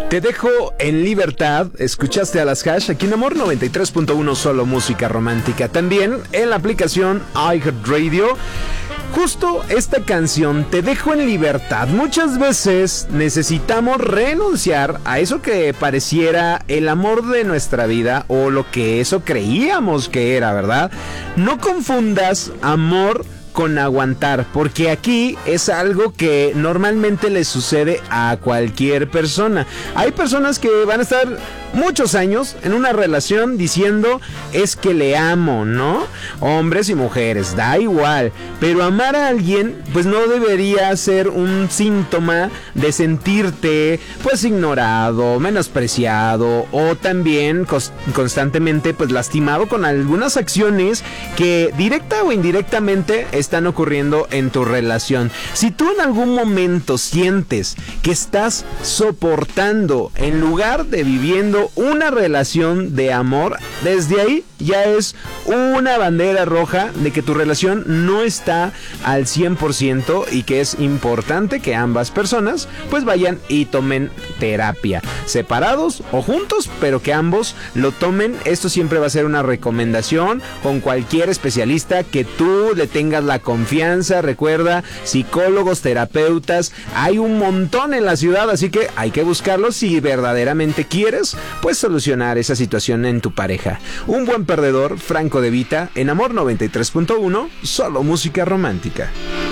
Te dejo en libertad. Escuchaste a las Hash aquí en Amor 93.1, solo música romántica. También en la aplicación iHeartRadio. Justo esta canción, Te dejo en libertad. Muchas veces necesitamos renunciar a eso que pareciera el amor de nuestra vida, o lo que eso creíamos que era, ¿verdad? No confundas amor con aguantar, porque aquí es algo que normalmente le sucede a cualquier persona. Hay personas que van a estar muchos años en una relación diciendo es que le amo, ¿no? Hombres y mujeres, da igual, pero amar a alguien pues no debería ser un síntoma de sentirte pues ignorado, menospreciado, o también constantemente pues lastimado con algunas acciones que directa o indirectamente están ocurriendo en tu relación. Si tú en algún momento sientes que estás soportando en lugar de viviendo una relación de amor, desde ahí ya es una bandera roja de que tu relación no está al 100% y que es importante que ambas personas pues vayan y tomen terapia, separados o juntos, pero que ambos lo tomen. Esto siempre va a ser una recomendación con cualquier especialista que tú le tengas la confianza. Recuerda, psicólogos, terapeutas, hay un montón en la ciudad, así que hay que buscarlos si verdaderamente quieres pues solucionar esa situación en tu pareja. Un buen perdedor, Franco De Vita, en Amor 93.1, solo música romántica.